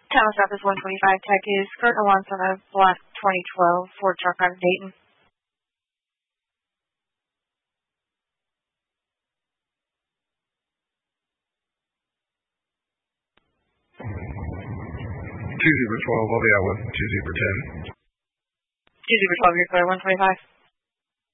Thomas Office 125 Tech is Kurt Alonso on a black 2012 Ford truck out of Dayton. Two Zebra 12, I'll be out with 2 Zebra 10. 2 Zebra 12, you're clear, 125.